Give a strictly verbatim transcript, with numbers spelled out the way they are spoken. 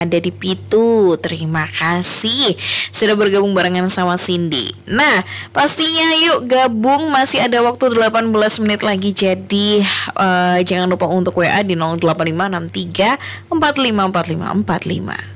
ada di Pitu. Terima kasih sudah bergabung barengan sama Cindy. Nah, pastinya yuk gabung, masih ada waktu delapan belas menit lagi. Jadi uh, jangan lupa untuk W A di nol delapan lima enam tiga empat lima empat lima empat lima.